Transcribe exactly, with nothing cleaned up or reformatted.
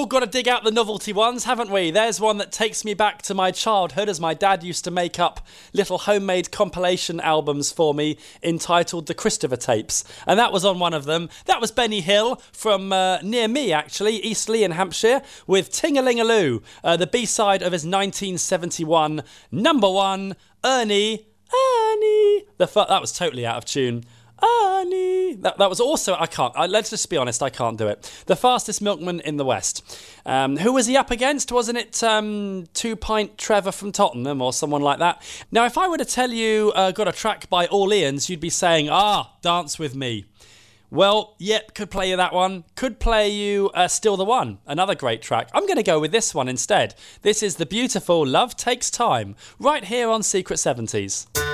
all got to dig out the novelty ones, haven't we? There's one that takes me back to my childhood, as my dad used to make up little homemade compilation albums for me entitled The Christopher Tapes. And that was on one of them. That was Benny Hill from uh, near me, actually, Eastleigh in Hampshire, with Ting-a-ling-a-loo, uh, the B-side of his nineteen seventy-one number one, Ernie, Ernie. The fu- that was totally out of tune. Ernie. That, that was also, I can't, I, let's just be honest, I can't do it. The fastest milkman in the West. Um, who was he up against? Wasn't it um, Two Pint Trevor from Tottenham or someone like that? Now, if I were to tell you uh, got a track by Orleans, you'd be saying, ah, Dance With Me. Well, yep, could play you that one. Could play you uh, Still the One, another great track. I'm going to go with this one instead. This is the beautiful Love Takes Time, right here on Secret seventies.